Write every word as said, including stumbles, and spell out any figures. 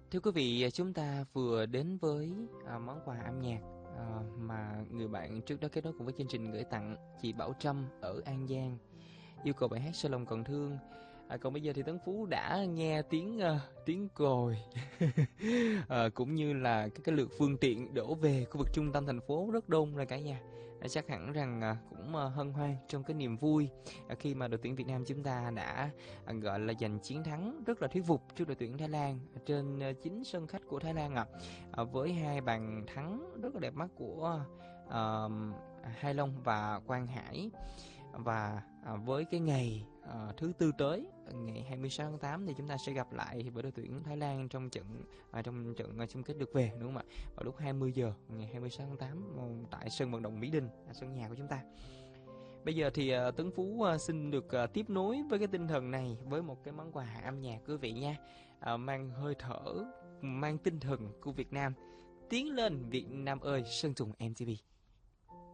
Thưa quý vị, chúng ta vừa đến với à, món quà âm nhạc à, mà người bạn trước đó kết nối cùng với chương trình gửi tặng chị Bảo Trâm ở An Giang, yêu cầu bài hát Sơ Lòng Còn Thương. À, còn bây giờ thì Tấn Phú đã nghe tiếng uh, tiếng còi à, cũng như là cái, cái lượt phương tiện đổ về khu vực trung tâm thành phố rất đông rồi cả nhà. À, chắc hẳn rằng à, cũng à, hân hoan trong cái niềm vui à, khi mà đội tuyển Việt Nam chúng ta đã à, gọi là giành chiến thắng rất là thuyết phục trước đội tuyển Thái Lan trên à, chính sân khách của Thái Lan ạ. À. À, với hai bàn thắng rất là đẹp mắt của à, Hai Long và Quang Hải. Và à, với cái ngày à, thứ tư tới, ngày hai mươi sáu tháng tám thì chúng ta sẽ gặp lại với đội tuyển Thái Lan trong trận à, trong trận à, chung kết lượt về, đúng không ạ? Vào lúc hai mươi giờ ngày hai mươi sáu tháng tám tại sân vận động Mỹ Đình, à, sân nhà của chúng ta. Bây giờ thì à, Tấn Phú à, xin được à, tiếp nối với cái tinh thần này với một cái món quà âm nhạc quý vị nha, à, mang hơi thở, mang tinh thần của Việt Nam. Tiến lên Việt Nam ơi, Sơn Tùng em tê pê.